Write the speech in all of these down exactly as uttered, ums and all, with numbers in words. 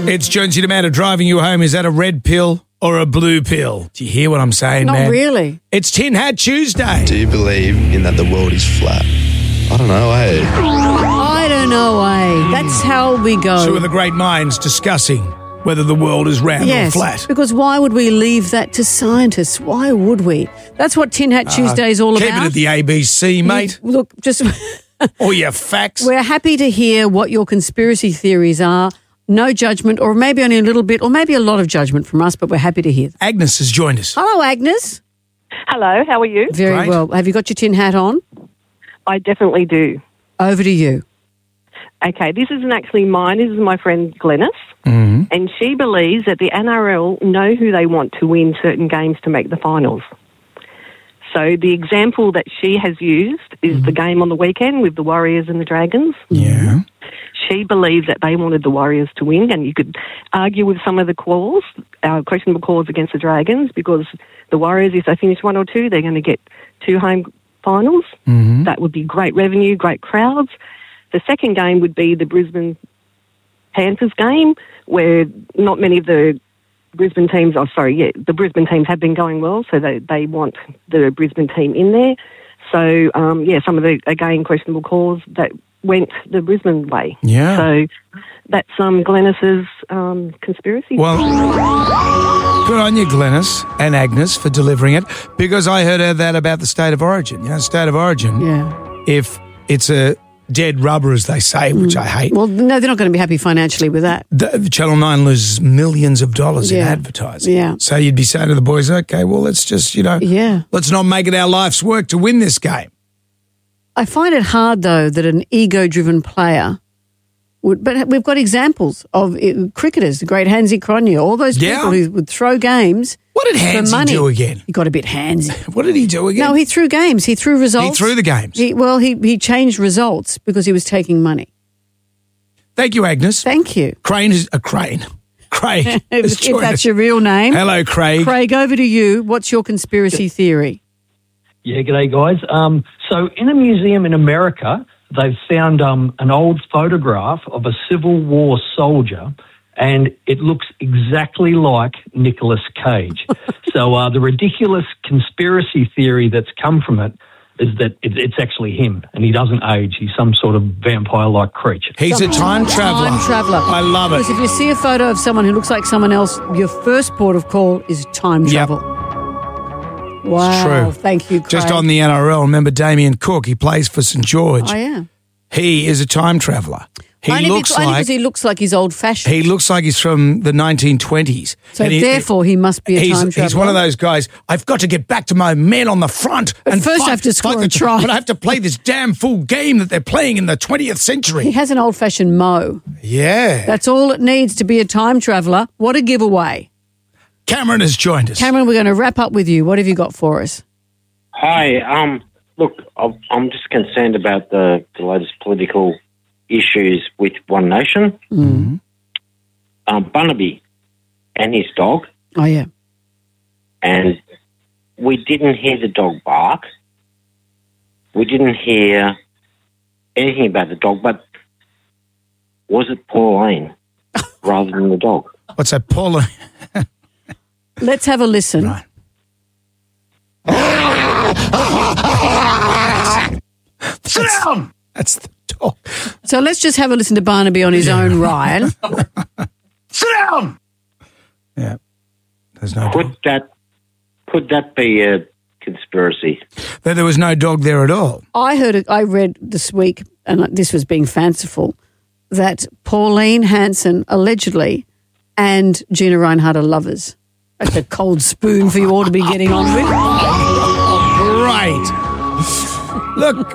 It's Jonesy Demander driving you home. Is that a red pill or a blue pill? Do you hear what I'm saying, Not man? Not really. It's Tin Hat Tuesday. Do you believe in that the world is flat? I don't know, eh? I don't know, eh? That's how we go. Two of the great minds discussing whether the world is round yes, or flat. Because why would we leave that to scientists? Why would we? That's what Tin Hat Tuesday is all keep about. Keep it at the A B C, mate. You, look, just... All your facts. We're happy to hear what your conspiracy theories are. No judgment, or maybe only a little bit, or maybe a lot of judgment from us, but we're happy to hear them. Agnes has joined us. Hello, Agnes. Hello, how are you? Very Great. well. Have you got your tin hat on? I definitely do. Over to you. Okay, this isn't actually mine. This is my friend Glenys. Mm-hmm. And she believes that the N R L know who they want to win certain games to make the finals. So the example that she has used is mm-hmm. the game on the weekend with the Warriors and the Dragons. Yeah. She believes that they wanted the Warriors to win, and you could argue with some of the calls, uh, questionable calls against the Dragons, because the Warriors, if they finish one or two, they're going to get two home finals. Mm-hmm. That would be great revenue, great crowds. The second game would be the Brisbane Panthers game, where not many of the Brisbane teams, oh sorry, yeah, the Brisbane teams have been going well, so they, they want the Brisbane team in there. So, um, yeah, some of the, again, questionable calls that went the Brisbane way. Yeah. So that's um, Glenys's um, conspiracy. Well, good on you, Glenys and Agnes, for delivering it, because I heard that about the state of origin. You know, state of origin, yeah. if it's a dead rubber, as they say, which mm. I hate. Well, no, they're not going to be happy financially with that. The, Channel nine loses millions of dollars yeah. in advertising. Yeah. So you'd be saying to the boys, okay, well, let's just, you know, yeah. let's not make it our life's work to win this game. I find it hard, though, that an ego-driven player would... But we've got examples of uh, cricketers, the great Hansi Cronje, all those yeah. people who would throw games. What did Hansi do again? He got a bit handsy. What did he do again? No, he threw games. He threw results. He threw the games. He, well, he, he changed results because he was taking money. Thank you, Agnes. Thank you. Crane is a crane. Craig. if if that's us. Your real name. Hello, Craig. Craig, over to you. What's your conspiracy theory? Yeah, g'day, guys. Um, so in a museum in America, they've found um, an old photograph of a Civil War soldier, and it looks exactly like Nicolas Cage. so uh, the ridiculous conspiracy theory that's come from it is that it, it's actually him, and he doesn't age. He's some sort of vampire-like creature. He's some a time traveller. Time traveller. I love it. Because if you see a photo of someone who looks like someone else, your first port of call is time travel. Yep. Wow. It's true. Thank you, Craig. Just on the N R L, remember Damien Cook? He plays for St George. Oh, yeah. He is a time traveller. He only looks because, like... Only because he looks like he's old-fashioned. He looks like he's from the nineteen twenties. So and he, therefore he must be a he's, time traveller. He's one of those guys, I've got to get back to my men on the front. But and first fight, I have to score fight a the, try. But I have to play this damn full game that they're playing in the twentieth century. He has an old-fashioned mo. Yeah. That's all it needs to be a time traveller. What a giveaway. Cameron has joined us. Cameron, we're going to wrap up with you. What have you got for us? Hi. Um, look, I'm just concerned about the, the latest political issues with One Nation. Mm. Um, Barnaby and his dog. Oh, yeah. And we didn't hear the dog bark. We didn't hear anything about the dog, but was it Pauline rather than the dog? What's that, Paula? Let's have a listen. Right. Sit down! That's the dog. So let's just have a listen to Barnaby on his own, Ryan. Sit down! Yeah. There's no Could dog. that, could that be a conspiracy? That there was no dog there at all. I heard, it, I read this week, and this was being fanciful, that Pauline Hanson allegedly and Gina Reinhardt are lovers. That's a cold spoon for you all to be getting on with. Right. Look.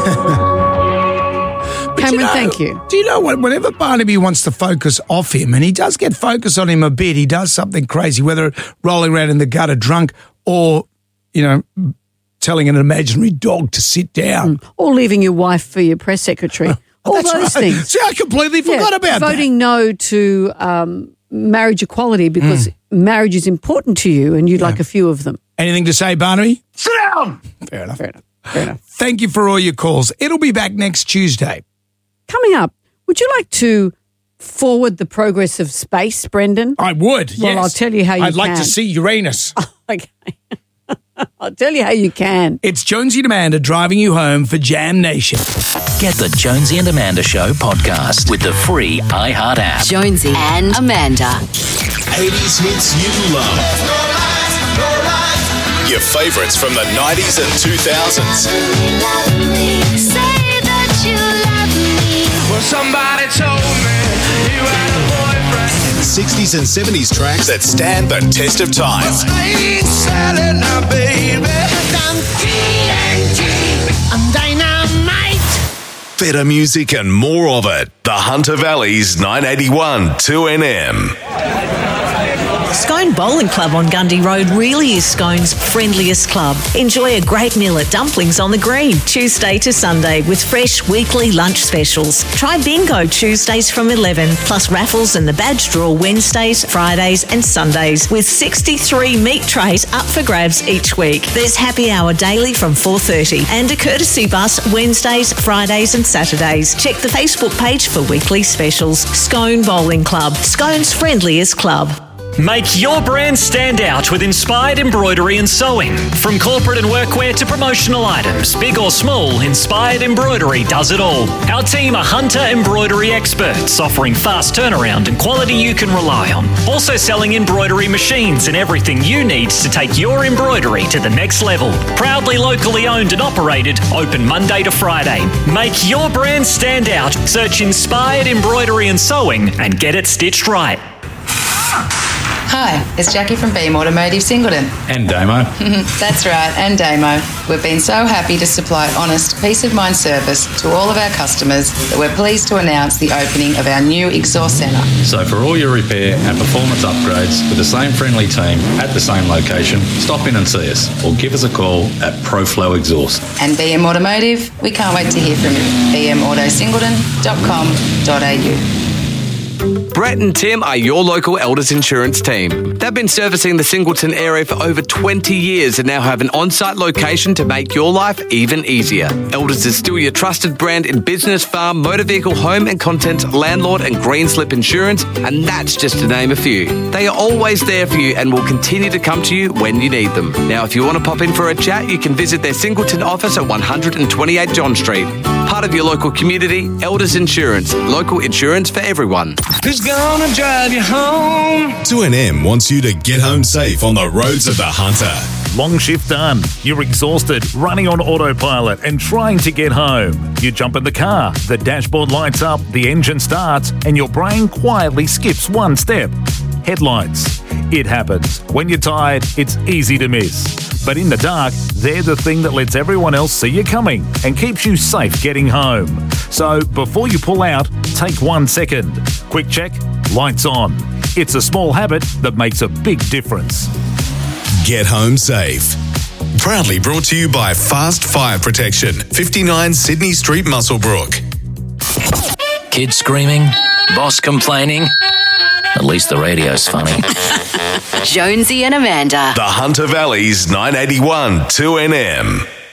Cameron, you know, thank you. Do you know what? Whenever Barnaby wants to focus off him, and he does get focus on him a bit, he does something crazy, whether rolling around in the gutter drunk or, you know, telling an imaginary dog to sit down. Mm. Or leaving your wife for your press secretary. Oh, all that's those right. things. See, I completely forgot yeah, about voting that. no to um, marriage equality because mm. marriage is important to you and you'd yeah. like a few of them. Anything to say, Barnaby? Sit down! Fair enough. Fair enough. Fair enough. Thank you for all your calls. It'll be back next Tuesday. Coming up, would you like to forward the progress of space, Brendan? I would, Well, yes. I'll tell you how you I'd like can. to see Uranus. Okay. I'll tell you how you can. It's Jonesy and Amanda driving you home for Jam Nation. Get the Jonesy and Amanda Show podcast with the free iHeart app. Jonesy and Amanda. eighties hits you love. Your favourites from the nineties and two thousands. Well, somebody told me you had a boyfriend. sixties and seventies tracks that stand the test of time. I ain't selling now, baby. I'm T N T. I'm dynamite. Better music and more of it. The Hunter Valley's nine eighty-one two N M. Scone Bowling Club on Gundy Road really is Scone's friendliest club. Enjoy a great meal at Dumplings on the Green, Tuesday to Sunday, with fresh weekly lunch specials. Try bingo Tuesdays from eleven, plus raffles and the badge draw Wednesdays, Fridays and Sundays, with sixty-three meat trays up for grabs each week. There's happy hour daily from four thirty and a courtesy bus Wednesdays, Fridays and Saturdays. Check the Facebook page for weekly specials. Scone Bowling Club, Scone's friendliest club. Make your brand stand out with inspired embroidery and sewing. From corporate and workwear to promotional items, big or small, Inspired Embroidery does it all. Our team are Hunter embroidery experts, offering fast turnaround and quality you can rely on. Also selling embroidery machines and everything you need to take your embroidery to the next level. Proudly locally owned and operated, open Monday to Friday. Make your brand stand out. Search Inspired Embroidery and Sewing and get it stitched right. Hi, it's Jackie from Beam Automotive Singleton. And Damo. That's right, and Damo. We've been so happy to supply honest, peace of mind service to all of our customers that we're pleased to announce the opening of our new exhaust centre. So for all your repair and performance upgrades with the same friendly team at the same location, stop in and see us or give us a call at ProFlow Exhaust. And B M Automotive, we can't wait to hear from you. b m auto singleton dot com dot a u. Brett and Tim are your local Elders Insurance team. They've been servicing the Singleton area for over twenty years and now have an on-site location to make your life even easier. Elders is still your trusted brand in business, farm, motor vehicle, home and contents, landlord and green slip insurance, and that's just to name a few. They are always there for you and will continue to come to you when you need them. Now, if you want to pop in for a chat, you can visit their Singleton office at one twenty-eight John Street. Part of your local community, Elders Insurance. Local insurance for everyone. Who's gonna drive you home? two N M wants you to get home safe on the roads of the Hunter. Long shift done. You're exhausted, running on autopilot and trying to get home. You jump in the car, the dashboard lights up, the engine starts, and your brain quietly skips one step. Headlights. It happens. When you're tired, it's easy to miss. But in the dark, they're the thing that lets everyone else see you coming and keeps you safe getting home. So before you pull out, take one second. Quick check, lights on. It's a small habit that makes a big difference. Get home safe. Proudly brought to you by Fast Fire Protection, fifty-nine Sydney Street, Muswellbrook. Kids screaming, boss complaining. At least the radio's funny. Jonesy and Amanda. The Hunter Valley's nine eighty-one two N M.